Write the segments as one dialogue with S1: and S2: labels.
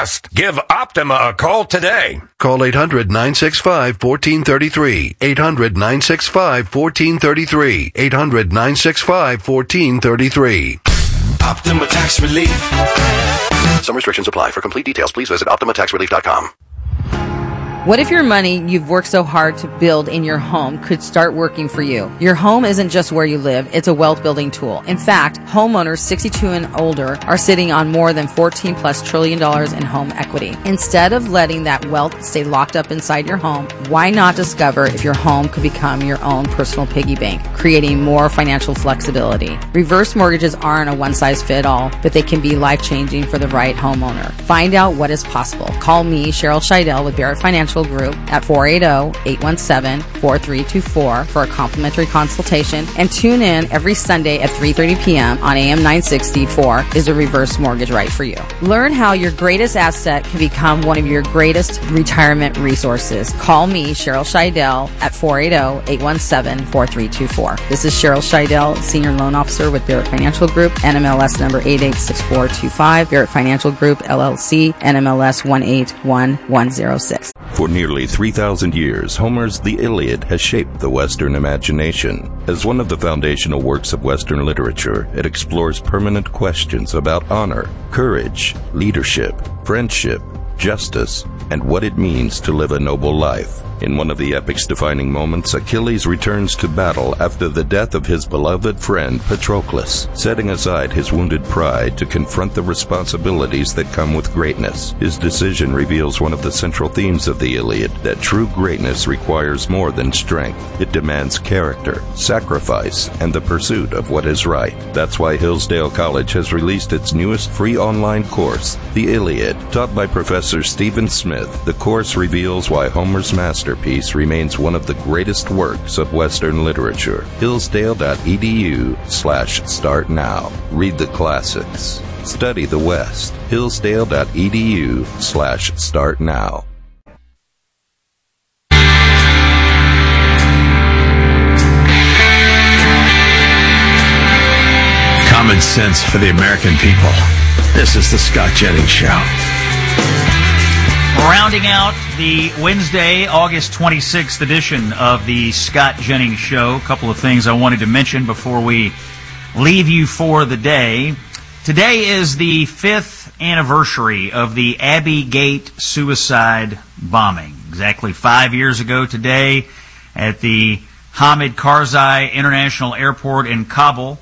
S1: Give Optima a call today.
S2: Call 800-965-1433. 800-965-1433. 800-965-1433.
S3: Optima Tax Relief.
S2: Some restrictions apply. For complete details, please visit OptimaTaxRelief.com.
S4: What if your money you've worked so hard to build in your home could start working for you? Your home isn't just where you live, it's a wealth building tool. In fact, homeowners 62 and older are sitting on more than $14+ trillion in home equity. Instead of letting that wealth stay locked up inside your home, why not discover if your home could become your own personal piggy bank, creating more financial flexibility? Reverse mortgages aren't a one-size-fits-all, but they can be life-changing for the right homeowner. Find out what is possible. Call me, Cheryl Scheidel with Barrett Financial Group at 480-817-4324 for a complimentary consultation, and tune in every Sunday at 3:30 p.m. on AM 964 Is a Reverse Mortgage Right for You. Learn how your greatest asset can become one of your greatest retirement resources. Call me, Cheryl Scheidel, at 480-817-4324. This is Cheryl Scheidel, Senior Loan Officer with Barrett Financial Group, NMLS number 886425, Barrett Financial Group, LLC, NMLS 181106.
S5: For nearly 3,000 years, Homer's The Iliad has shaped the Western imagination. As one of the foundational works of Western literature, it explores permanent questions about honor, courage, leadership, friendship, justice, and what it means to live a noble life. In one of the epic's defining moments, Achilles returns to battle after the death of his beloved friend Patroclus, setting aside his wounded pride to confront the responsibilities that come with greatness. His decision reveals one of the central themes of the Iliad, that true greatness requires more than strength. It demands character, sacrifice, and the pursuit of what is right. That's why Hillsdale College has released its newest free online course, The Iliad. Taught by Professor Stephen Smith, the course reveals why Homer's masterpiece remains one of the greatest works of Western literature. Hillsdale.edu/start now. Read the classics. Study the West. Hillsdale.edu/start now.
S6: Common sense for the American people. This is the Scott Jennings Show.
S7: Rounding out the Wednesday, August 26th edition of the Scott Jennings Show, a couple of things I wanted to mention before we leave you for the day. Today is the 5th anniversary of the Abbey Gate suicide bombing. Exactly 5 years ago today at the Hamid Karzai International Airport in Kabul.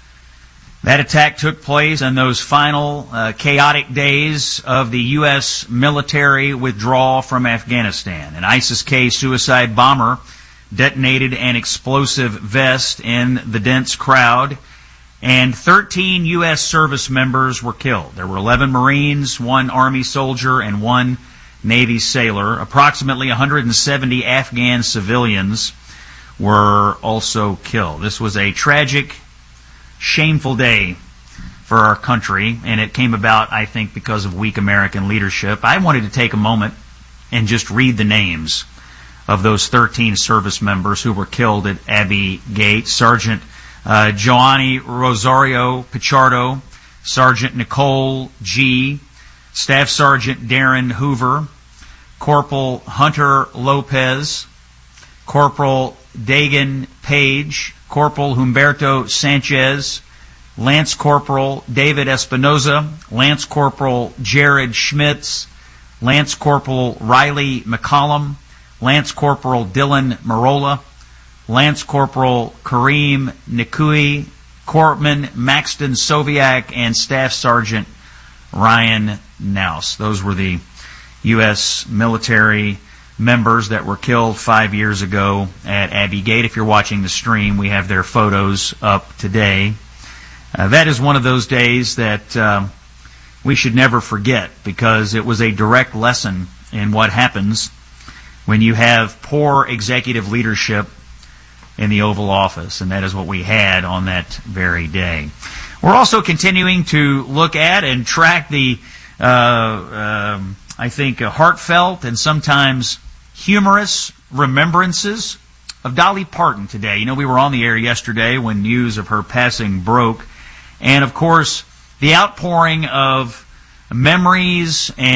S7: That attack took place in those final chaotic days of the U.S. military withdrawal from Afghanistan. An ISIS-K suicide bomber detonated an explosive vest in the dense crowd, and 13 U.S. service members were killed. There were 11 Marines, 1 Army soldier, and 1 Navy sailor. Approximately 170 Afghan civilians were also killed. This was a tragic, shameful day for our country, and it came about, I think, because of weak American leadership. I wanted to take a moment and just read the names of those 13 service members who were killed at Abbey Gate. Sergeant Giovanni Rosario Pichardo, Sergeant Nicole G., Staff Sergeant Darren Hoover, Corporal Hunter Lopez, Corporal Dagan Page, Corporal Humberto Sanchez, Lance Corporal David Espinoza, Lance Corporal Jared Schmitz, Lance Corporal Riley McCollum, Lance Corporal Dylan Marola, Lance Corporal Kareem Nikui, Corpsman Maxton Soviak, and Staff Sergeant Ryan Nouse. Those were the U.S. military members that were killed 5 years ago at Abbey Gate. If you're watching the stream, we have their photos up today. That is one of those days that we should never forget, because it was a direct lesson in what happens when you have poor executive leadership in the Oval Office, and that is what we had on that very day. We're also continuing to look at and track the, I think, heartfelt and sometimes humorous remembrances of Dolly Parton today. You know, we were on the air yesterday when news of her passing broke, and of course, the outpouring of memories and